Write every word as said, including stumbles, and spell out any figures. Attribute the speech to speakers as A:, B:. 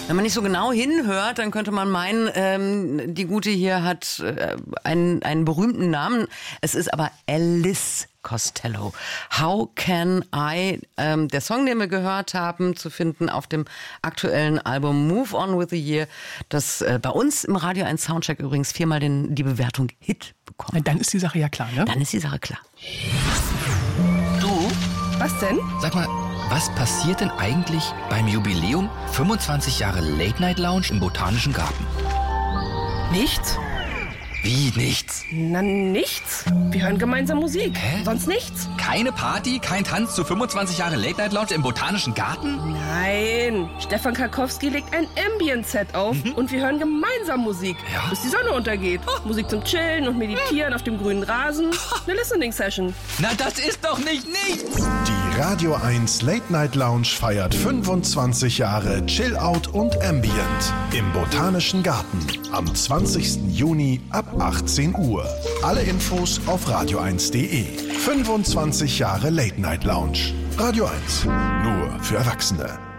A: Wenn man nicht so genau hinhört, dann könnte man meinen, ähm, die Gute hier hat äh, einen, einen berühmten Namen. Es ist aber Ellis Costello. How Can I? Ähm, der Song, den wir gehört haben, zu finden auf dem aktuellen Album Move On With The Year, das äh, bei uns im Radio eins Soundcheck übrigens viermal den, die Bewertung Hit bekommt.
B: Na, dann ist die Sache ja klar, ne?
A: Dann ist die Sache klar.
C: Du,
B: Was denn?
C: sag mal, was passiert denn eigentlich beim Jubiläum fünfundzwanzig Jahre Late Night Lounge im Botanischen Garten?
B: Nichts?
C: Wie nichts?
B: Na, nichts. Wir hören gemeinsam Musik.
C: Hä?
B: Sonst nichts.
C: Keine Party, kein Tanz zu fünfundzwanzig Jahre Late Night Lounge im Botanischen Garten?
B: Nein. Stefan Karkowski legt ein Ambient-Set auf
C: Mhm.
B: und wir hören gemeinsam Musik,
C: Ja?
B: bis die Sonne untergeht. Musik zum Chillen und Meditieren auf dem grünen Rasen. Eine Listening-Session.
C: Na, das ist doch nicht nichts!
D: Die Radio eins Late Night Lounge feiert fünfundzwanzig Jahre Chill-Out und Ambient im Botanischen Garten am zwanzigsten Juni ab achtzehn Uhr. Alle Infos auf radio eins punkt de. fünfundzwanzig Jahre Late Night Lounge. Radio eins. Nur für Erwachsene.